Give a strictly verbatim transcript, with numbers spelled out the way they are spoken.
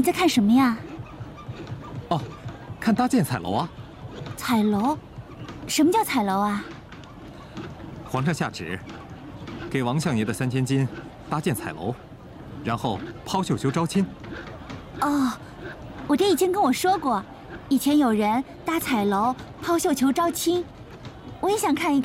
在看什么呀？ 哦，看搭建彩楼啊。 彩楼？什么叫彩楼啊？ 皇上下旨，给王相爷的三千金搭建彩楼，然后抛绣球招亲。 哦，我爹以前跟我说过，以前有人搭彩楼、抛绣球招亲，我也想看一看。